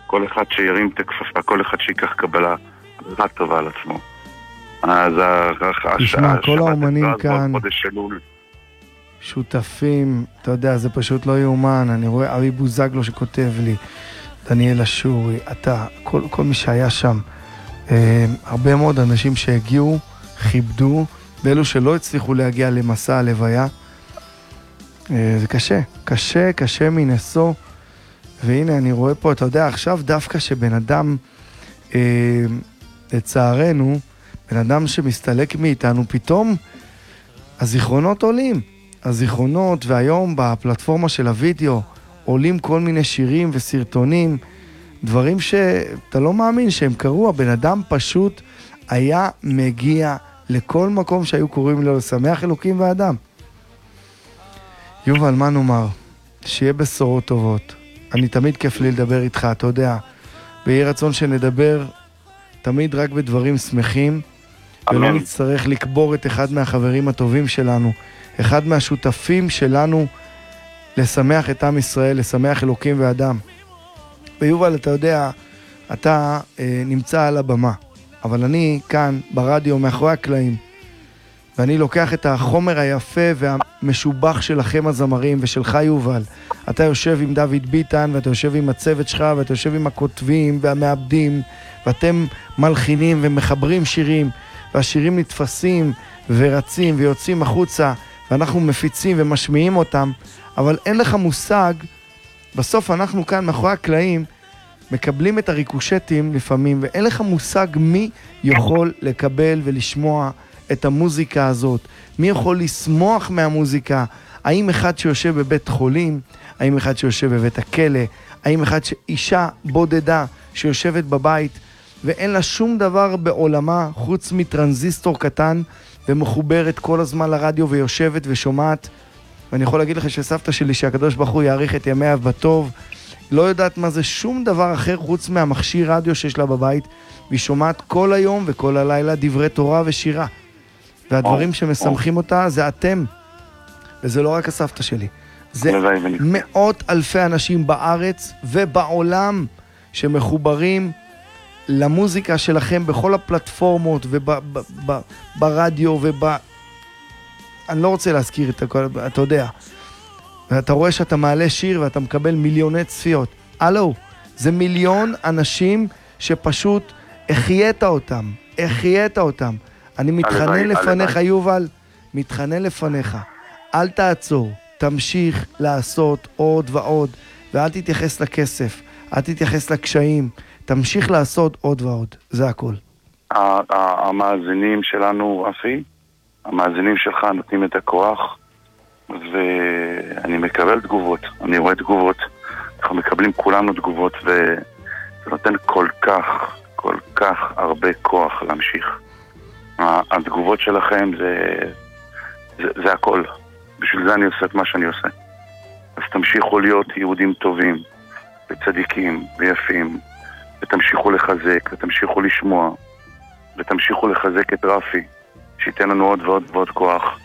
כל אחד שירים את הכפפה, כל אחד שיקח קבלה רק טובה על עצמו. אז תשמע, כל האומנים כאן חודש אלול. שותפים, אתה יודע, זה פשוט לא יאומן. אני רואה אבי בוזגלו שכותב לי, דניאל אשורי, אתה, כל מי שהיה שם, הרבה מאוד אנשים שהגיעו, כיבדו, ואלו שלא הצליחו להגיע למסע הלוויה. זה קשה, קשה, קשה מנסו. והנה אני רואה פה, אתה יודע, עכשיו דווקא שבן אדם, לצערנו, בן אדם שמסתלק מאיתנו, פתאום הזיכרונות עולים. הזיכרונות, והיום בפלטפורמה של הוידאו עולים כל מיני שירים וסרטונים, דברים שאתה לא מאמין שהם קרו. הבן אדם פשוט היה מגיע לכל מקום שהיו קוראים לו, לשמח אלוקים ואדם. יובל, מה נאמר? שיהיה בשורות טובות. אני תמיד כיף לי לדבר איתך, אתה יודע. ויהי רצון שנדבר תמיד רק בדברים שמחים, ולא נצטרך לקבור את אחד מהחברים הטובים שלנו, אחד מהשותפים שלנו לשמח את עם ישראל, לשמח אלוקים ואדם. ויובל, אתה יודע, אתה נמצא על הבמה, אבל אני כאן ברדיו מאחורי הקלעים, ואני לוקח את החומר היפה והמשובח שלכם הזמרים ושלך יובל. אתה יושב עם דוד ביטן, ואתה יושב עם הצוות שלך, ואתה יושב עם הכותבים והמעבדים, ואתם מלחינים ומחברים שירים, והשירים נתפסים ורצים ויוצאים החוצה, ואנחנו מפיצים ומשמיעים אותם, אבל אין לך מושג, בסוף אנחנו כאן מאחורי הקלעים, מקבלים את הריקושטים לפעמים, ואין לך מושג מי יכול לקבל ולשמוע את המוזיקה הזאת, מי יכול לשמוח מהמוזיקה, האם אחד שיושב בבית חולים, האם אחד שיושב בבית הכלא, האם אישה בודדה שיושבת בבית, ואין לה שום דבר בעולמה חוץ מטרנזיסטור קטן, ומחוברת כל הזמן לרדיו ויושבת ושומעת. ואני יכול להגיד לך שסבתא שלי, שהקדוש ברוך הוא יאריך את ימיה בטוב, לא יודעת מה זה שום דבר אחר חוץ מהמכשיר רדיו שיש לה בבית, והיא שומעת כל היום וכל הלילה דברי תורה ושירה. והדברים שמשמחים אותה זה אתם, וזה לא רק הסבתא שלי. זה מאות אלפי אנשים בארץ ובעולם שמחוברים למוזיקה שלכם בכל הפלטפורמות וברדיו אני לא רוצה להזכיר את הכל, אתה יודע. ואתה רואה שאתה מעלה שיר ואתה מקבל מיליוני צפיות. הלו, זה מיליון אנשים שפשוט החיית אותם. אני מתחנן לפניך, יובל, מתחנן לפניך. אל תעצור, תמשיך לעשות עוד ועוד, ואל תתייחס לכסף, אל תתייחס לקשיים, תמשיך לעשות עוד ועוד, זה הכל. המאזינים שלנו, אפי, המאזינים שלך נותנים את הכוח, ואני מקבל תגובות, אני רואה תגובות, אנחנו מקבלים כולנו תגובות, וזה נותן כל כך הרבה כוח להמשיך. התגובות שלכם זה הכל. בשביל זה אני עושה את מה שאני עושה. אז תמשיכו להיות יהודים טובים וצדיקים ויפים, ותמשיכו לחזק ותמשיכו לשמוע ותמשיכו לחזק את רפי, שייתן לנו עוד ועוד ועוד כוח.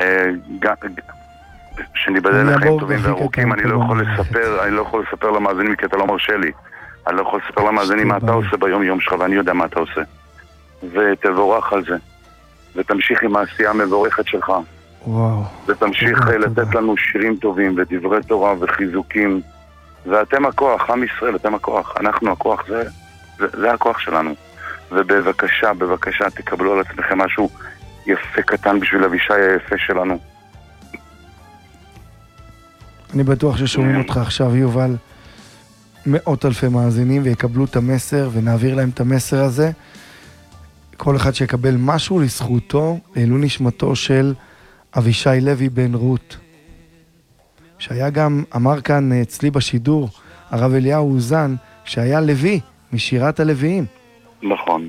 שניבדל לחיים טובים וארוכים. אני לא יכול לספר למאזינים, כי אתה לא מרשה לי. אני לא יכול לספר למאזינים מה אתה עושה ביום יום שלך, ואני יודע מה אתה עושה. ותבורך על זה, ותמשיך עם העשייה המבורכת שלך. וואו. ותמשיך לתת לנו שירים טובים ודברי תורה וחיזוקים, ואתם הכוח, עם ישראל, אתם הכוח, אנחנו הכוח, זה הכוח שלנו. ובבקשה תקבלו על עצמכם משהו יפה קטן בשביל אבישי היפה שלנו. אני בטוח ששומעים אותך עכשיו, יובל, מאות אלפי מאזינים, ויקבלו את המסר ונעביר להם את המסר הזה. כל אחד שיקבל משהו לזכותו, לעילוי נשמתו של אבישי לוי בן רות, שהיה גם, אמר כאן אצלי בשידור, הרב אליהו אוזן, שהיה לוי, משירת הלוויים. נכון.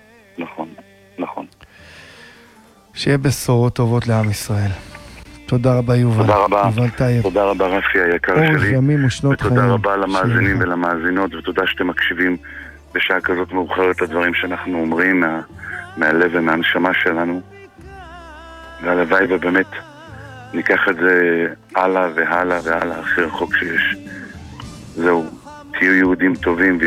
שיהיה בשורות טובות לעם ישראל. תודה רבה, יובל. תודה רבה. יובל טייב. תודה רבה, רפי היקר שלי. אורך ימים ושנות חיים. ותודה רבה למאזינים ולמאזינות, ותודה שאתם מקשיבים בשעה כזאת מאוחרת לדברים שאנחנו אומרים מהלב ומהנשמה שלנו. והלוואי ובאמת ניקח את זה הלאה והלאה והלאה, הכי רחוק שיש. זהו, תהיו יהודים טובים